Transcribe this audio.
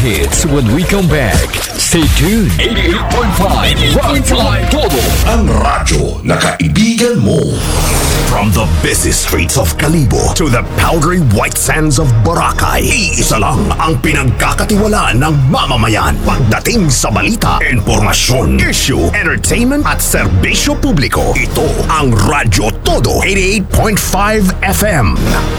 hits when we come back. Stay tuned. 88.5 Rock Fly Todo. Ang radyo na kaibigan mo. From the busy streets of Kalibo to the powdery white sands of Boracay, iisa lang ang pinagkakatiwalaan ng mamamayan pagdating sa balita, impormasyon, issue, entertainment at serbisyo publiko. Ito ang Radyo Todo 88.5 FM.